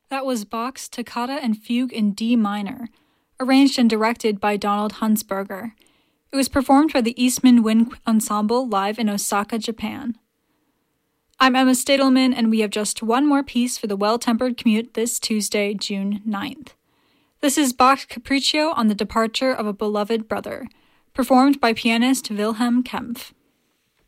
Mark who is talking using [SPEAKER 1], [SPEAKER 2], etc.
[SPEAKER 1] That was Bach's Toccata and Fugue in D minor, arranged and directed by Donald Hunsberger. It was performed by the Eastman Wind Ensemble live in Osaka, Japan. I'm Emma Stadelman, and we have just one more piece for the Well-Tempered Commute this Tuesday, June 9th. This is Bach's Capriccio on the Departure of a Beloved Brother, performed by pianist Wilhelm Kempff.